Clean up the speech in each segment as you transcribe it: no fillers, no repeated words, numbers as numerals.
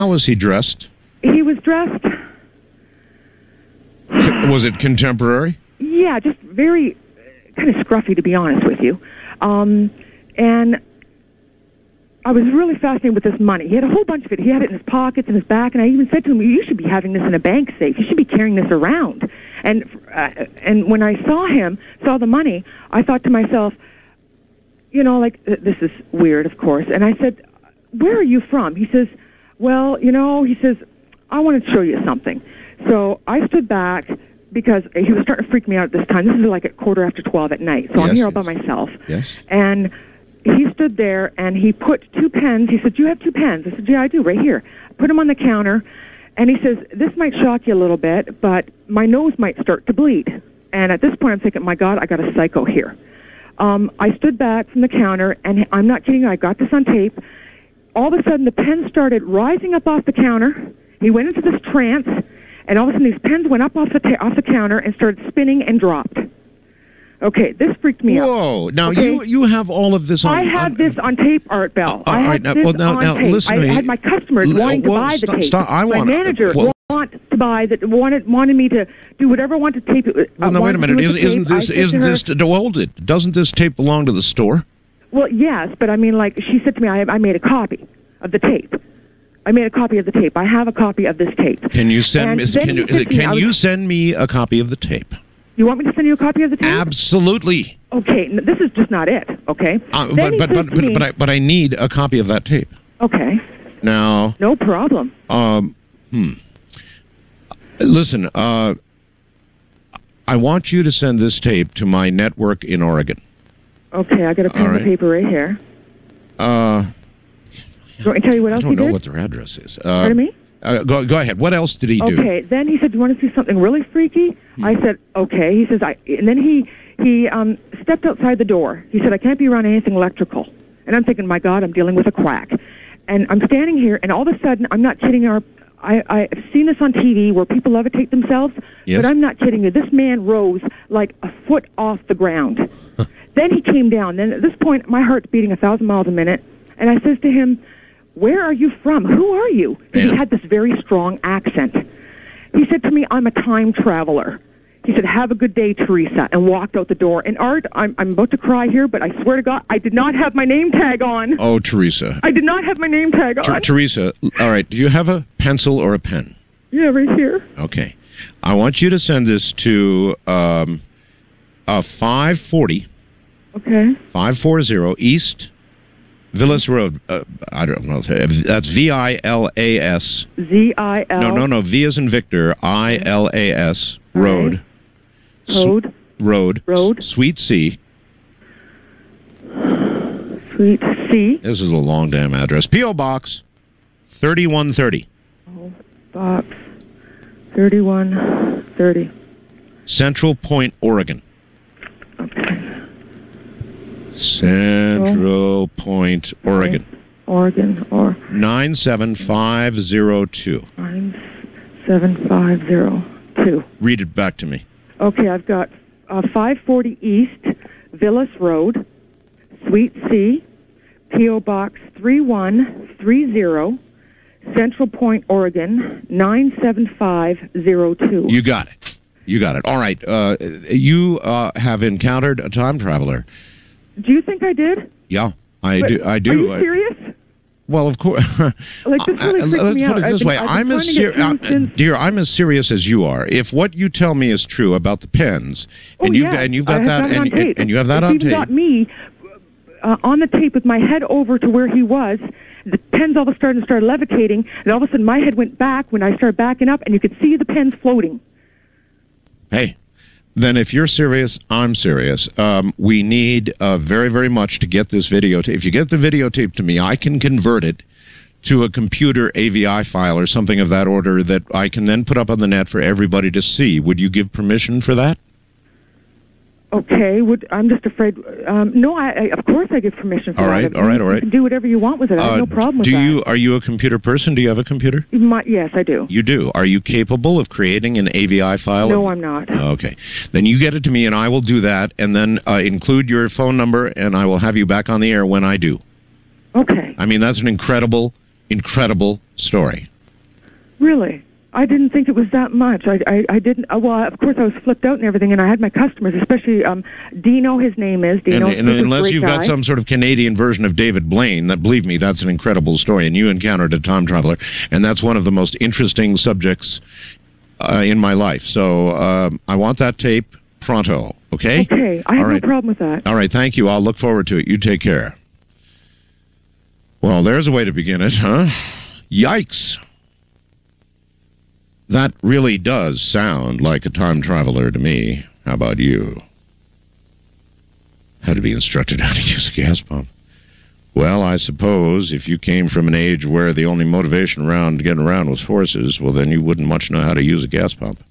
How was he dressed? He was dressed... Was it contemporary? Yeah, just very kind of scruffy, to be honest with you. And I was really fascinated with this money. He had a whole bunch of it. He had it in his pockets, in his back, and I even said to him, you should be having this in a bank safe. You should be carrying this around. And when I saw the money, I thought to myself, this is weird, of course. And I said, where are you from? He says, well, he says, I want to show you something. So I stood back because he was starting to freak me out at this time. This is like at 12:15 at night. So I'm here all by myself. Yes. And he stood there and he put 2 pens. He said, do you have 2 pens? I said, yeah, I do, right here. I put them on the counter. And he says, this might shock you a little bit, but my nose might start to bleed. And at this point, I'm thinking, my God, I got a psycho here. I stood back from the counter, and I'm not kidding you, I got this on tape. All of a sudden, the pen started rising up off the counter. He went into this trance, and all of a sudden, these pens went up off the counter and started spinning and dropped. Okay, this freaked me out. Whoa! Now okay? you have all of this on. I have this on tape, Art Bell. All right, now listen to me. I had my customers wanting to buy the tape. Stop! My manager want to buy that. Wanted me to do whatever I wanted to tape it. Well, no, wait a minute. Isn't this doesn't this tape belong to the store? Well, yes, but I mean, like she said to me, I made a copy of the tape. I made a copy of the tape. I have a copy of this tape. Can you send me? Can you send me a copy of the tape? You want me to send you a copy of the tape? Absolutely. Okay, this is just not it. Okay. But I need a copy of that tape. Okay. Now. No problem. Listen. I want you to send this tape to my network in Oregon. Okay, I got a pen and paper right here. Do you want me to tell you what else he did? I don't know what their address is. Pardon me? Go ahead. What else did he do? Okay. Then he said, "Do you want to see something really freaky?" I said, "Okay." He says, and then he stepped outside the door. He said, "I can't be around anything electrical." And I'm thinking, "My God, I'm dealing with a quack." And I'm standing here, and all of a sudden, I'm not kidding. I've seen this on TV where people levitate themselves, but I'm not kidding you. This man rose like a foot off the ground. Then he came down. Then at this point, my heart's beating 1,000 miles a minute, and I says to him, "Where are you from? Who are you?" And he had this very strong accent. He said to me, "I'm a time traveler." He said, "Have a good day, Teresa," and walked out the door. And Art, I'm about to cry here, but I swear to God, I did not have my name tag on. Oh, Teresa. I did not have my name tag on. Teresa, all right, do you have a pencil or a pen? Yeah, right here. Okay. I want you to send this to 540. Okay. 540 East Villas Road. I don't know. That's VILAS. ZIL. No. V as in Victor. ILAS. Road. Road. Suite C. Suite C. This is a long damn address. P.O. Box 3130. Oh, Box 3130. Central Point, Oregon. Okay. Central Point, Oregon. Oregon, or 97502. 97502. Read it back to me. Okay, I've got 540 East Villas Road, Suite C, P.O. Box 3130, Central Point, Oregon 97502. You got it. All right. You have encountered a time traveler. Do you think I did? Yeah, I do. Are you serious? Well, of course. Like, this really freaks me out. Let's put it this way. Dear, I'm as serious as you are. If what you tell me is true about the pens, and you've got that, and you have that on tape. He got me on the tape with my head over to where he was. The pens all of a sudden started levitating, and all of a sudden my head went back when I started backing up, and you could see the pens floating. Hey. Then if you're serious, I'm serious. We need very, very much to get this videotape. If you get the videotape to me, I can convert it to a computer AVI file or something of that order that I can then put up on the net for everybody to see. Would you give permission for that? Okay. I'm just afraid. No, of course I give permission for that. All right. You can do whatever you want with it. I have no problem with that. Are you a computer person? Do you have a computer? Yes, I do. You do. Are you capable of creating an AVI file? No, I'm not. Okay. Then you get it to me, and I will do that, and then include your phone number, and I will have you back on the air when I do. Okay. I mean, that's an incredible, incredible story. Really? I didn't think it was that much. I didn't. Well, of course, I was flipped out and everything, and I had my customers, especially Dino. His name is Dino. And unless you've got some sort of Canadian version of David Blaine, that, believe me, that's an incredible story. And you encountered a time traveler, and that's one of the most interesting subjects in my life. So I want that tape pronto. Okay. Okay. I have no problem with that. All right. Thank you. I'll look forward to it. You take care. Well, there's a way to begin it, huh? Yikes. That really does sound like a time traveler to me. How about you? Had to be instructed how to use a gas pump. Well, I suppose if you came from an age where the only motivation around to get around was horses, well, then you wouldn't much know how to use a gas pump.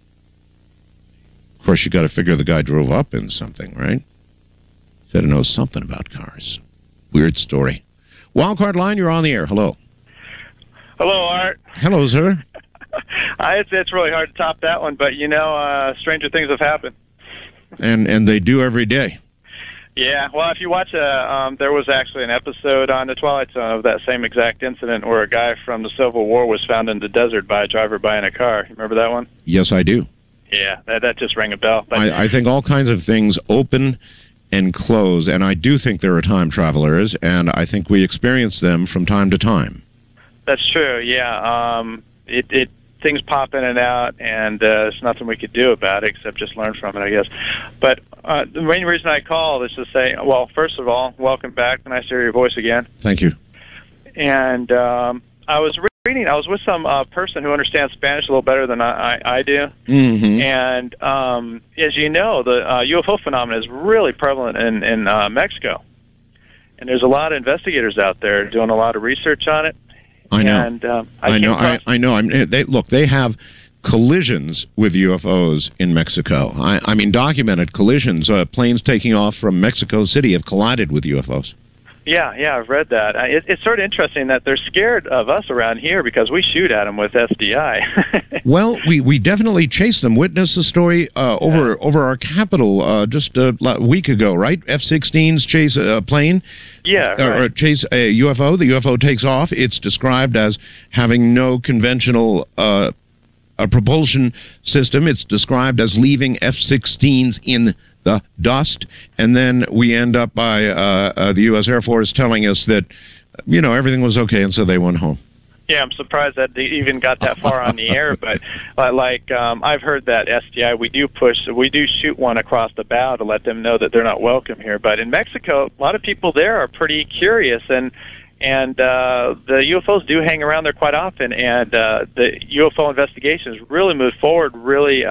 Of course, you got to figure the guy drove up in something, right? He's got to know something about cars. Weird story. Wildcard line, you're on the air. Hello. Hello, Art. Hello, sir. It's really hard to top that one, but, stranger things have happened. And they do every day. Yeah, well, if you watch, there was actually an episode on The Twilight Zone of that same exact incident where a guy from the Civil War was found in the desert by a driver-by in a car. You remember that one? Yes, I do. Yeah, that just rang a bell. But I think all kinds of things open and close, and I do think there are time travelers, and I think we experience them from time to time. That's true, yeah. Things pop in and out, and there's nothing we could do about it except just learn from it, I guess. But the main reason I called is to say, well, first of all, welcome back. Nice to hear your voice again. Thank you. And I was with some person who understands Spanish a little better than I do. Mm-hmm. And as you know, the UFO phenomenon is really prevalent in Mexico. And there's a lot of investigators out there doing a lot of research on it. I know. And, I know. They have collisions with UFOs in Mexico. I mean, documented collisions. Planes taking off from Mexico City have collided with UFOs. Yeah, I've read that. It's sort of interesting that they're scared of us around here because we shoot at them with SDI. Well, we definitely chase them. Witness the story over our capital just a week ago, right? F-16s chase a plane. Yeah, right. Or chase a UFO. The UFO takes off. It's described as having no conventional propulsion system. It's described as leaving F-16s in the dust, and then we end up by the U.S. Air Force telling us that, everything was okay, and so they went home. Yeah, I'm surprised that they even got that far on the air, but I've heard that SDI, we do shoot one across the bow to let them know that they're not welcome here. But in Mexico, a lot of people there are pretty curious, and the UFOs do hang around there quite often, and the UFO investigations really moved forward really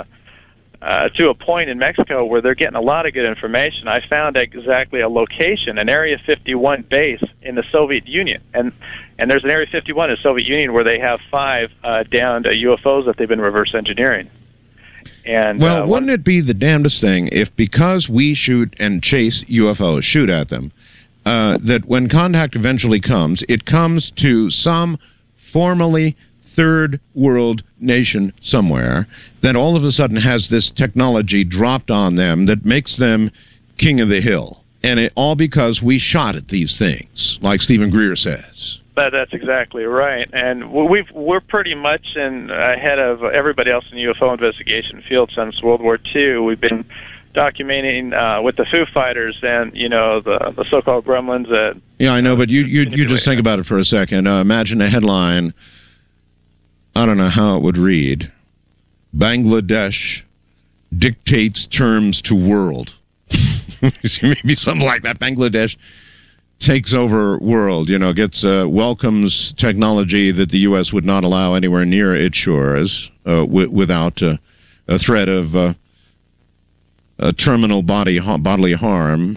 to a point in Mexico where they're getting a lot of good information. I found exactly a location, an Area 51 base in the Soviet Union, and there's an Area 51 in the Soviet Union where they have 5 downed UFOs that they've been reverse engineering. And wouldn't it be the damnedest thing if, because we shoot and chase UFOs, shoot at them, that when contact eventually comes, it comes to some formerly third world nation somewhere that all of a sudden has this technology dropped on them that makes them king of the hill, and it all because we shot at these things, like Stephen Greer says. That's exactly right, and we're pretty much ahead of everybody else in the UFO investigation field since World War II. We've been documenting with the Foo Fighters and the so-called gremlins. Yeah, I know, but you just think about it for a second. Imagine a headline. I don't know how it would read. Bangladesh dictates terms to world. Maybe something like that. Bangladesh takes over world, welcomes technology that the U.S. would not allow anywhere near its shores without a threat of terminal bodily harm.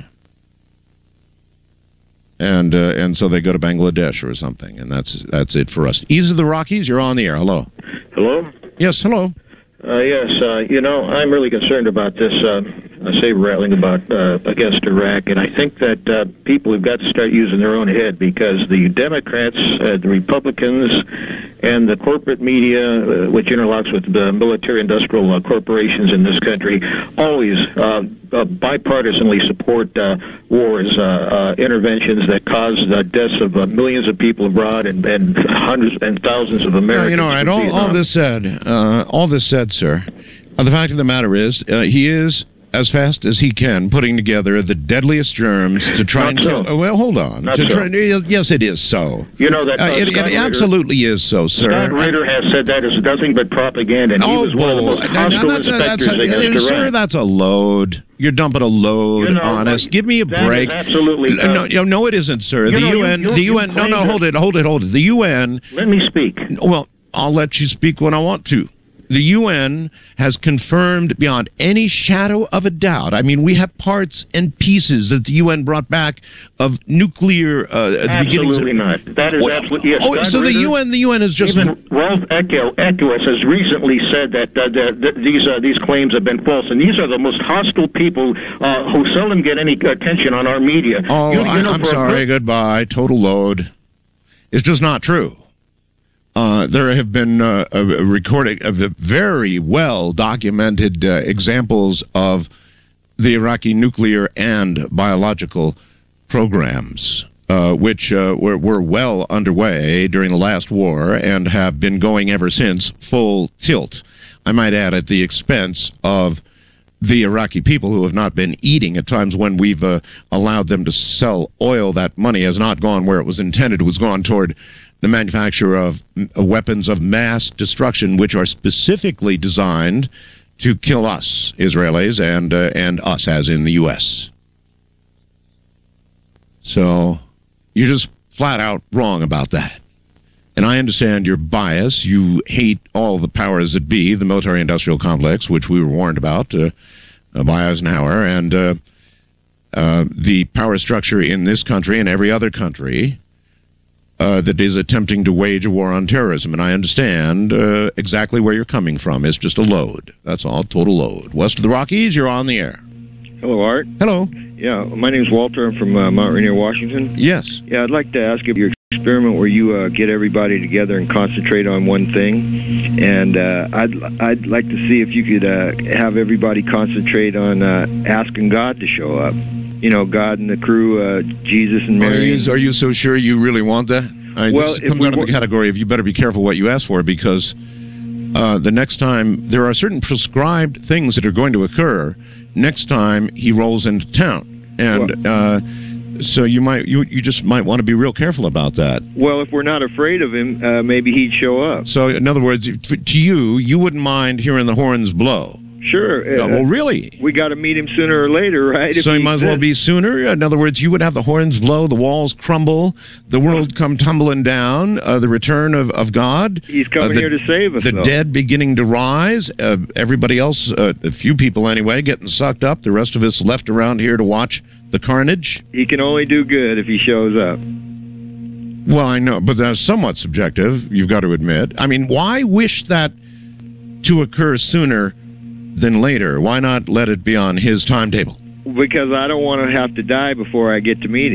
And so they go to Bangladesh or something, and that's it for us. Ease of the Rockies, you're on the air. Hello. Hello? Yes, hello. Yes, I'm really concerned about this saber rattling against Iraq, and I think that people have got to start using their own head, because the Democrats, the Republicans, and the corporate media, which interlocks with the military-industrial corporations in this country, always bipartisanly support wars, interventions that cause the deaths of millions of people abroad and hundreds and thousands of Americans. Right. All this said, sir, the fact of the matter is, he is, as fast as he can, putting together the deadliest germs to try and kill. Well, hold on. Yes, it is so. You know that it absolutely is so, sir. Scott Ritter has said that is nothing but propaganda, and he was one of the most hostile inspectors against Iran. Sir, that's a load. You're dumping a load on us. Give me a break. Absolutely. No, it isn't, sir. The UN. No, hold it. The UN. Let me speak. Well, I'll let you speak when I want to. The UN has confirmed beyond any shadow of a doubt. I mean, we have parts and pieces that the UN brought back of nuclear. Absolutely not. That is absolutely. Yes, so the UN is just. Even Ralph Eckes has recently said that these claims have been false, and these are the most hostile people who seldom get any attention on our media. I'm sorry. Goodbye. Total load. It's just not true. There have been recording of very well documented examples of the Iraqi nuclear and biological programs, which were well underway during the last war and have been going ever since, full tilt. I might add, at the expense of the Iraqi people, who have not been eating at times when we've allowed them to sell oil. That money has not gone where it was intended. It was gone toward the manufacture of weapons of mass destruction, which are specifically designed to kill us, Israelis, and us, as in the U.S. So you're just flat out wrong about that. And I understand your bias. You hate all the powers that be, the military-industrial complex, which we were warned about by Eisenhower, and the power structure in this country and every other country that is attempting to wage a war on terrorism. And I understand exactly where you're coming from. It's just a load. That's all, total load. West of the Rockies, you're on the air. Hello, Art. Hello. Yeah, my name's Walter. I'm from Mount Rainier, Washington. Yes. Yeah, I'd like to ask you your experiment where you get everybody together and concentrate on one thing. And I'd like to see if you could have everybody concentrate on asking God to show up. You know, God and the crew, Jesus and Mary. Are you so sure you really want that? This comes under the category of you better be careful what you ask for, because the next time there are certain prescribed things that are going to occur next time he rolls into town. And so you just might want to be real careful about that. Well, if we're not afraid of him, maybe he'd show up. So, in other words, to you wouldn't mind hearing the horns blow. Sure. Well, really? We got to meet him sooner or later, right? So it might as well be sooner? In other words, you would have the horns blow, the walls crumble, the world come tumbling down, the return of God. He's coming here to save us, the dead beginning to rise, everybody else, a few people anyway, getting sucked up, the rest of us left around here to watch the carnage. He can only do good if he shows up. Well, I know, but that's somewhat subjective, you've got to admit. I mean, why wish that to occur sooner than later? Why not let it be on his timetable? Because I don't want to have to die before I get to meet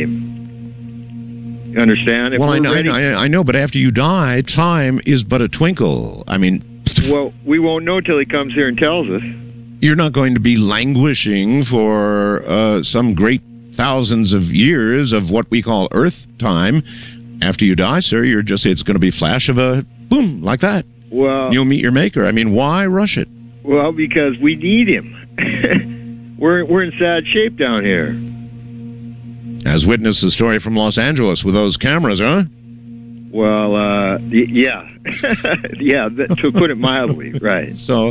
him. You understand? Well, I know, but after you die, time is but a twinkle. I mean... Well, we won't know till he comes here and tells us. You're not going to be languishing for some great thousands of years of what we call Earth time. After you die, sir, it's going to be a flash of a boom, like that. Well... You'll meet your maker. I mean, why rush it? Well, because we need him. We're in sad shape down here. As witness the story from Los Angeles with those cameras, huh? Well, yeah. Yeah, to put it mildly, right. So,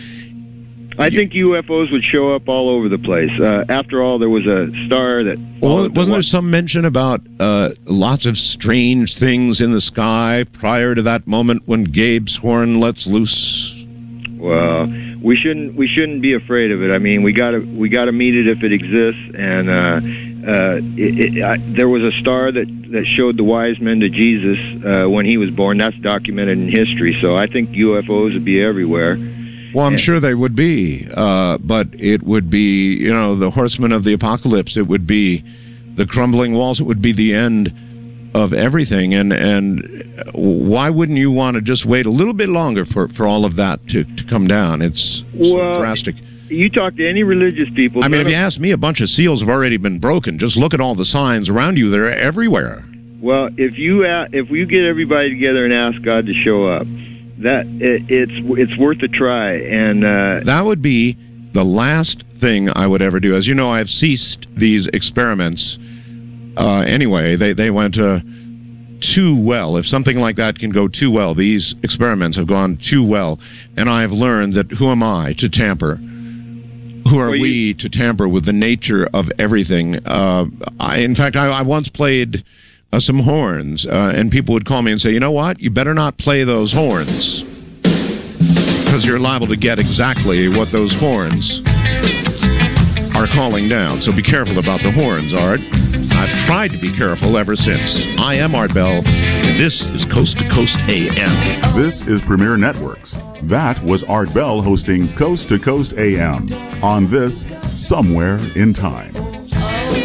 I think UFOs would show up all over the place. After all, there was a star that... Well, wasn't there some mention about lots of strange things in the sky prior to that moment when Gabe's horn lets loose? Well, we shouldn't be afraid of it. I mean, we gotta meet it if it exists. And there was a star that showed the wise men to Jesus when he was born. That's documented in history. So I think UFOs would be everywhere. Well, I'm sure they would be, but it would be, the horsemen of the apocalypse. It would be the crumbling walls. It would be the end of everything. And why wouldn't you want to just wait a little bit longer for all of that to come down? It's drastic. you talk to any religious people. I mean, if you ask me, a bunch of seals have already been broken. Just look at all the signs around you; they're everywhere. Well, if we get everybody together and ask God to show up, it's worth a try. And that would be the last thing I would ever do. As you know, I've ceased these experiments. Anyway, they went too well. If something like that can go too well, these experiments have gone too well, and I've learned that who am I to tamper? Who are we to tamper with the nature of everything? In fact, I once played some horns, and people would call me and say, you know what? You better not play those horns, because you're liable to get exactly what those horns are calling down. So be careful about the horns, Art. I've tried to be careful ever since. I am Art Bell, and this is Coast to Coast AM. This is Premier Networks. That was Art Bell hosting Coast to Coast AM on this Somewhere in Time.